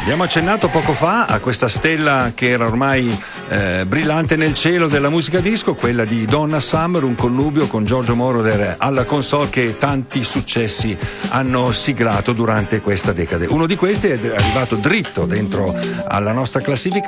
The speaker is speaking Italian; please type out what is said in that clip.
Abbiamo accennato poco fa a questa stella che era ormai brillante nel cielo della musica disco, quella di Donna Summer, un connubio con Giorgio Moroder alla console che tanti successi hanno siglato durante questa decade. Uno di questi è arrivato dritto dentro alla nostra classifica